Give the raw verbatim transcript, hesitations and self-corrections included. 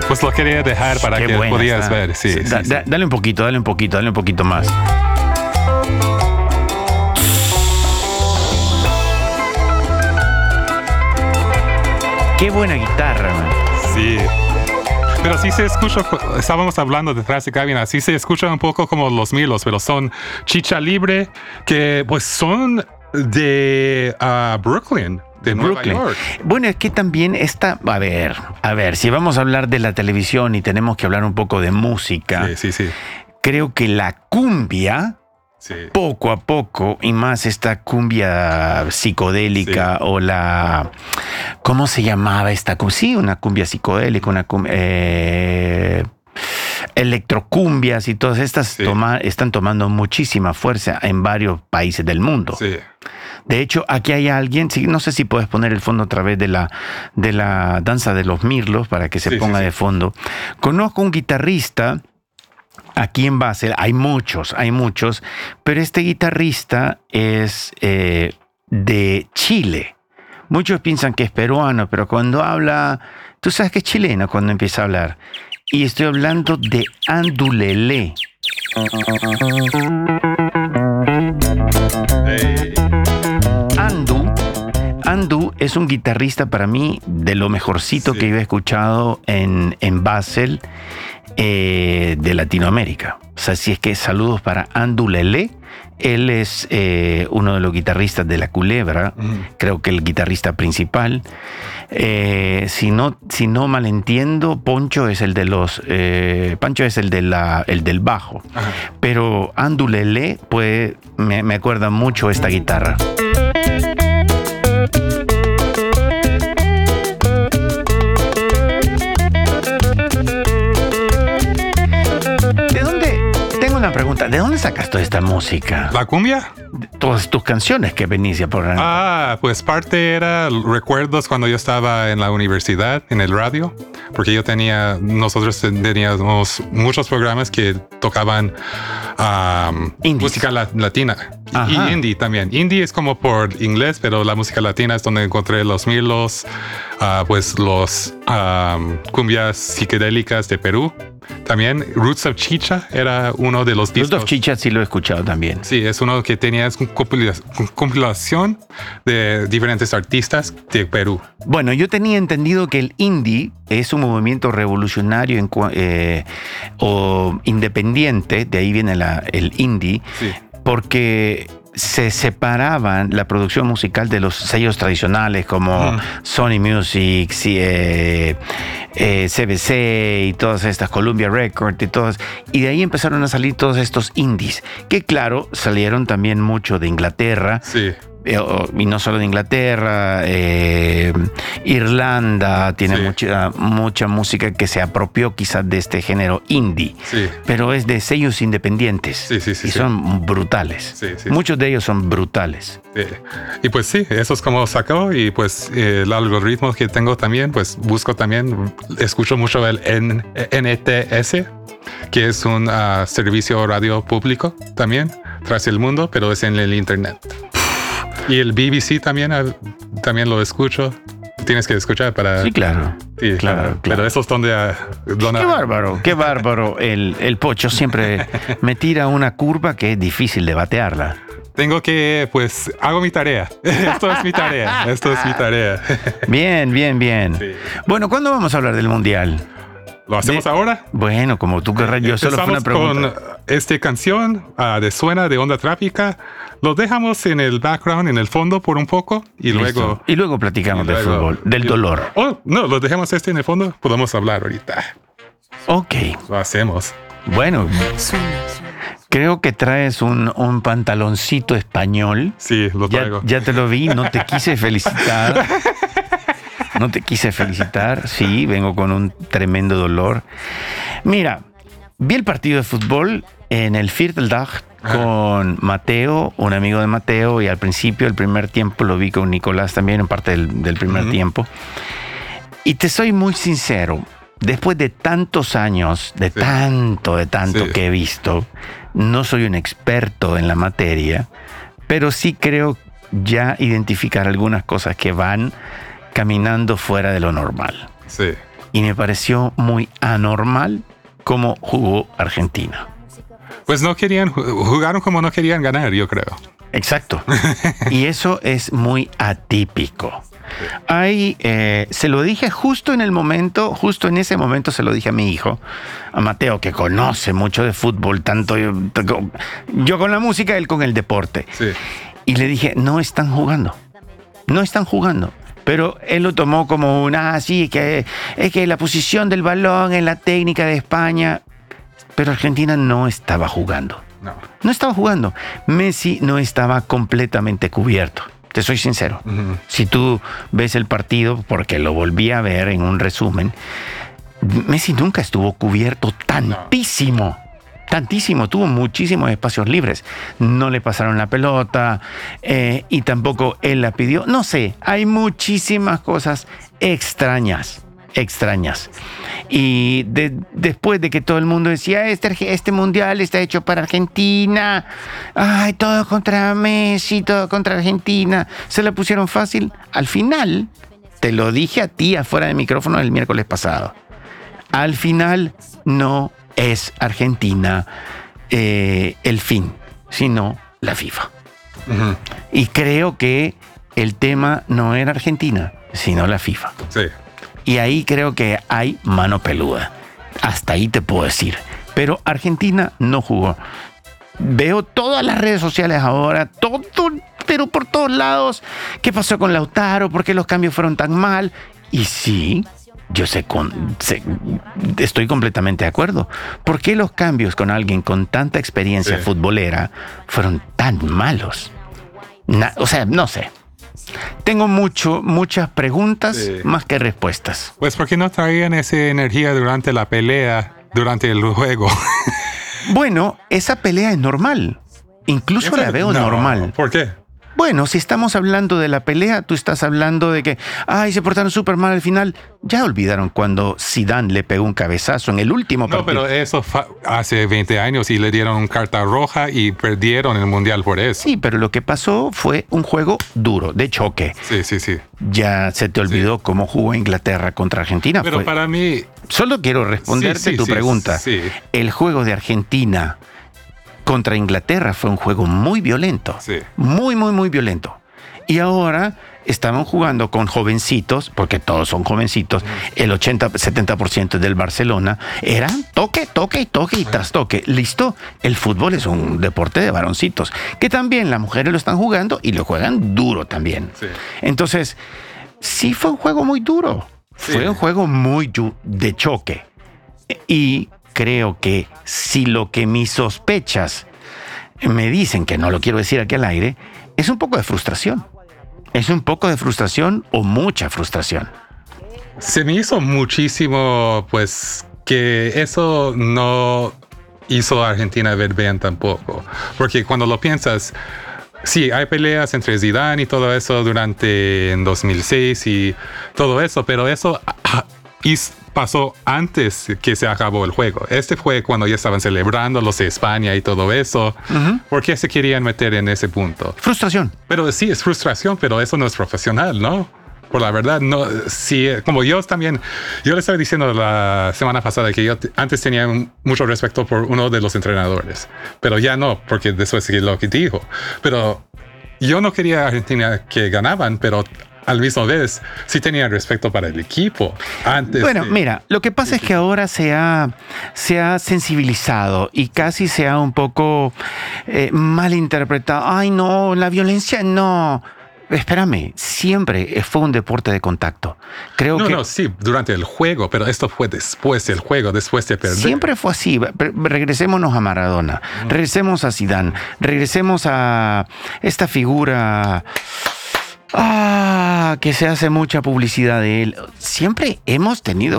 Pues lo quería dejar para Qué que buena podías está. ver. Sí, Sí, sí, da- sí. da- dale un poquito, dale un poquito, dale un poquito más. Qué buena guitarra, man. Sí. Pero sí se escucha, estábamos hablando detrás de cabina, sí se escucha un poco como los Milos, pero son chicha libre que pues son de uh, Brooklyn, de Nueva Brooklyn. York. Bueno, es que también está, a ver, a ver, si vamos a hablar de la televisión y tenemos que hablar un poco de música, Sí, sí, sí. creo que la cumbia, Sí. poco a poco, y más esta cumbia psicodélica Sí. o la... ¿Cómo se llamaba esta cumbia? Sí, una cumbia psicodélica, una cumbia... Eh, electrocumbias y todas estas Sí. toma- están tomando muchísima fuerza en varios países del mundo. Sí. De hecho, aquí hay alguien, sí, no sé si puedes poner el fondo a través de la, de la danza de los mirlos para que se Sí, ponga sí, sí. de fondo. Conozco un guitarrista aquí en Basel, hay muchos, hay muchos, pero este guitarrista es eh, de Chile. Muchos piensan que es peruano, pero cuando habla, tú sabes que es chileno cuando empieza a hablar. Y estoy hablando de Andulele. Hey. Andu, Andu es un guitarrista para mí de lo mejorcito Sí. que yo he escuchado en, en Basel eh, de Latinoamérica. O sea, si es que saludos para Andu Lele. Él es eh, uno de los guitarristas de La Culebra, Mm. creo que el guitarrista principal. Eh, si no, si no mal entiendo, Poncho es el de los, eh, Pancho es el de la, el del bajo. Ajá. Pero Andu Lele, pues, me, me acuerda mucho esta guitarra. ¿De dónde? Tengo una pregunta. ¿De dónde sacas toda esta música? ¿La cumbia? Todas tus canciones que venís a por Ah, pues parte era recuerdos cuando yo estaba en la universidad, en el radio, porque yo tenía, nosotros teníamos muchos programas que tocaban um, Indies. música la- latina y Ajá. indie también. Indie es como por inglés, pero la música latina es donde encontré los milos, ah, pues los um, cumbias psicodélicas de Perú. También Roots of Chicha era uno de los Los discos. dos chichas sí lo he escuchado también. Sí, es uno que tenía es una compila- compilación de diferentes artistas de Perú. Bueno, yo tenía entendido que el indie es un movimiento revolucionario en cua- eh, o independiente, de ahí viene la- el indie, Sí. porque se separaban la producción musical de los sellos tradicionales como Mm. Sony Music, sí, eh, eh, C B C y todas estas, Columbia Records y todas, y de ahí empezaron a salir todos estos indies, que claro, salieron también mucho de Inglaterra, Sí, eh, o- y no solo de Inglaterra, eh, Irlanda tiene Sí. mucha, mucha música que se apropió quizás de este género indie, sí, pero es de sellos independientes Sí, sí, sí, y sí. son brutales. Sí, sí, Muchos de ellos son brutales. sí. Y pues sí, eso es como sacó y pues eh, el algoritmo que tengo también, pues busco también, escucho mucho el N- N T S, que es un ah, servicio radio público también, tras el mundo, pero es en el internet. Y el B B C también, ah, también lo escucho. Tienes que escuchar para... Sí, claro. Sí, claro, claro. claro. Pero eso es donde... ah, donde Qué bárbaro, qué bárbaro. El, el Pocho siempre me tira una curva que es difícil de batearla. Tengo que, pues, hago mi tarea. Esto es mi tarea. Esto es mi tarea. Bien, bien, bien. Sí. Bueno, ¿cuándo vamos a hablar del Mundial? ¿Lo hacemos De- ahora? Bueno, como tú querrás, yo solo fue una Empezamos pregunta. con esta canción ah, de Suena de Onda Tráfica. Lo dejamos en el background, en el fondo por un poco y Listo. luego... Y luego platicamos y del luego- fútbol, del y- dolor. Oh, no, lo dejamos este en el fondo. Podemos hablar ahorita. Ok. Lo hacemos. Bueno, creo que traes un, un pantaloncito español. Sí, lo Ya, traigo. ya te lo vi, no te quise felicitar. No te quise felicitar. Sí, vengo con un tremendo dolor. Mira, vi el partido de fútbol en el Vierteldag con Mateo, un amigo de Mateo, y al principio, el primer tiempo, lo vi con Nicolás también, en parte del, del primer Ujú. tiempo. Y te soy muy sincero, después de tantos años, de Sí. tanto, de tanto Sí. que he visto, no soy un experto en la materia, pero sí creo ya identificar algunas cosas que van caminando fuera de lo normal. Sí. y me pareció muy anormal cómo jugó Argentina. Pues no querían, jugaron como no querían ganar, yo creo. Exacto. Y eso es muy atípico. Ahí eh, se lo dije justo en el momento, justo en ese momento se lo dije a mi hijo, a Mateo, que conoce mucho de fútbol, tanto yo, yo con la música, él con el deporte. Sí. Y le dije, no están jugando, no están jugando. Pero él lo tomó como una, ah, sí, que, es que la posición del balón en la técnica de España. Pero Argentina no estaba jugando. No. No estaba jugando. Messi no estaba completamente cubierto. Te soy sincero. Uh-huh. Si tú ves el partido, porque lo volví a ver en un resumen, Messi nunca estuvo cubierto tantísimo. No. Tantísimo, tuvo muchísimos espacios libres. No le pasaron la pelota eh, y tampoco él la pidió. No sé, hay muchísimas cosas extrañas, extrañas. Y de, después de que todo el mundo decía, este, este mundial está hecho para Argentina, ay, todo contra Messi, todo contra Argentina, se la pusieron fácil. Al final, te lo dije a ti afuera del micrófono el miércoles pasado, al final no es Argentina eh, el fin, sino la FIFA. Uh-huh. Y creo que el tema no era Argentina, sino la FIFA. Sí. Y ahí creo que hay mano peluda. Hasta ahí te puedo decir. Pero Argentina no jugó. Veo todas las redes sociales ahora, todo, pero por todos lados. ¿Qué pasó con Lautaro? ¿Por qué los cambios fueron tan mal? Y sí, yo sé, con, sé estoy completamente de acuerdo. ¿Por qué los cambios con alguien con tanta experiencia sí. futbolera fueron tan malos? Na, o sea, no sé. Tengo mucho, muchas preguntas sí. más que respuestas. Pues ¿por qué no traían esa energía durante la pelea, durante el juego? Bueno, esa pelea es normal. Incluso la veo no, normal. ¿Por qué? Bueno, si estamos hablando de la pelea, tú estás hablando de que, ay, se portaron súper mal al final. Ya olvidaron cuando Zidane le pegó un cabezazo en el último partido. No, pero eso fa- hace veinte años y le dieron una carta roja y perdieron el Mundial por eso. Sí, pero lo que pasó fue un juego duro, de choque. Sí, sí, sí. Ya se te olvidó sí. cómo jugó Inglaterra contra Argentina. Pero fue... para mí... Solo quiero responderte sí, sí, tu sí, pregunta. Sí. El juego de Argentina contra Inglaterra fue un juego muy violento. Sí. Muy, muy, muy violento. Y ahora estaban jugando con jovencitos, porque todos son jovencitos. El ochenta, setenta por ciento del Barcelona eran toque, toque, toque y tras toque. Listo. El fútbol es un deporte de varoncitos, que también las mujeres lo están jugando y lo juegan duro también. Sí. Entonces, sí fue un juego muy duro. Sí. Fue un juego muy de choque. Y creo que si lo que mis sospechas me dicen, que no lo quiero decir aquí al aire, es un poco de frustración. Es un poco de frustración o mucha frustración. Se me hizo muchísimo, pues, que eso no hizo a Argentina ver bien tampoco. Porque cuando lo piensas, sí, hay peleas entre Zidane y todo eso durante en dos mil seis y todo eso, pero eso ah, pasó antes que se acabó el juego. Este fue cuando ya estaban celebrando los de España y todo eso. Uh-huh. ¿Por qué se querían meter en ese punto? Frustración. Pero sí, es frustración, pero eso no es profesional, ¿no? Por la verdad, no. Sí, como yo también, yo le estaba diciendo la semana pasada que yo t- antes tenía un, mucho respeto por uno de los entrenadores, pero ya no, porque después de lo que dijo. Pero yo no quería a Argentina que ganaban, pero al mismo vez sí tenía respeto para el equipo. Antes bueno, de... mira, lo que pasa es que ahora se ha, se ha sensibilizado y casi se ha un poco eh, malinterpretado. Ay, no, la violencia no. Espérame, siempre fue un deporte de contacto. Creo no, que no, sí, durante el juego, pero esto fue después del juego, después de perder. Siempre fue así. Regresémonos a Maradona, mm. regresemos a Zidane, regresemos a esta figura... Ah, que se hace mucha publicidad de él. Siempre hemos tenido